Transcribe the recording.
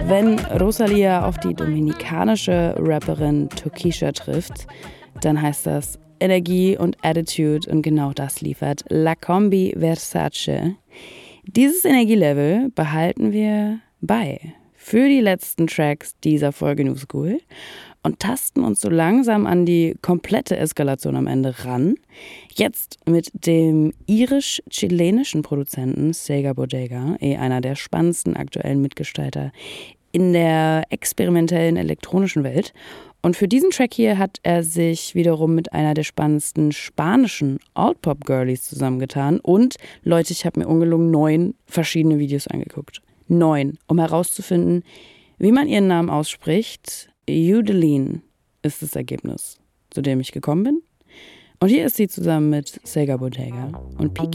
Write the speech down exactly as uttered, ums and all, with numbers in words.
Wenn Rosalía auf die dominikanische Rapperin Tokischa trifft, dann heißt das Energie und Attitude und genau das liefert La Combi Versace. Dieses Energielevel behalten wir bei für die letzten Tracks dieser Folge New School und tasten uns so langsam an die komplette Eskalation am Ende ran. Jetzt mit dem irisch-chilenischen Produzenten Sega Bodega, eh einer der spannendsten aktuellen Mitgestalter in der experimentellen elektronischen Welt. Und für diesen Track hier hat er sich wiederum mit einer der spannendsten spanischen Alt-Pop-Girlies zusammengetan. Und Leute, ich habe mir ungelungen neun verschiedene Videos angeguckt. Neun, um herauszufinden, wie man ihren Namen ausspricht. Yudelin ist das Ergebnis, zu dem ich gekommen bin. Und hier ist sie zusammen mit Sega Bodega und Peaky.